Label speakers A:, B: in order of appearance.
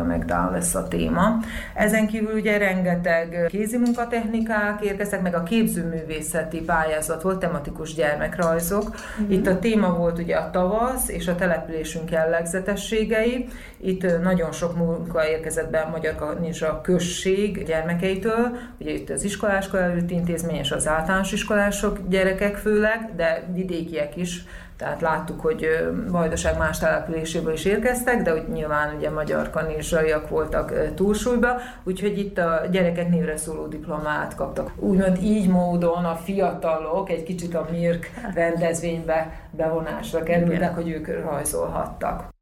A: meg Down lesz a téma. Ezen kívül ugye rengeteg kézimunkatechnikák érkeztek, meg a képzőművészeti pályázat volt, tematikus gyermekrajzok. Itt a téma volt ugye a tavasz és a településünk jellegzetességei. Itt nagyon sok munka érkezett be a Magyar Kanizsa község gyermekeitől, ugye itt az iskoláskor előtti intézmény és az általános iskolások gyerekek főleg, de vidékiek is. Tehát láttuk, hogy Vajdaság más településéből is érkeztek, de úgy nyilván ugye magyar kanizsaiak voltak túlsúlyba, úgyhogy itt a gyerekek névre szóló diplomát kaptak. Úgymond így módon a fiatalok egy kicsit a MIRK rendezvénybe bevonásra kerültek, hogy ők rajzolhattak.